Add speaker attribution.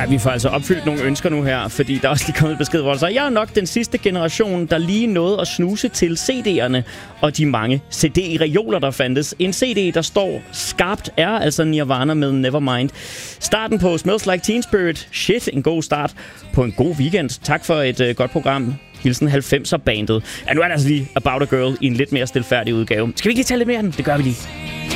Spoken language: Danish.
Speaker 1: Ja, vi får altså opfyldt nogle ønsker nu her, fordi der er også lige kommet besked, hvor der så jeg er nok den sidste generation, der lige nåede at snuse til CD'erne og de mange CD-reoler, der fandtes. En CD, der står skarpt, er altså Nirvana med Nevermind. Starten på Smells Like Teen Spirit. Shit, en god start på en god weekend. Tak for et godt program. Hilsen 90'er-bandet. Ja, nu er der altså lige About a Girl i en lidt mere stilfærdig udgave. Skal vi ikke lige tage lidt mere af den? Det gør vi lige.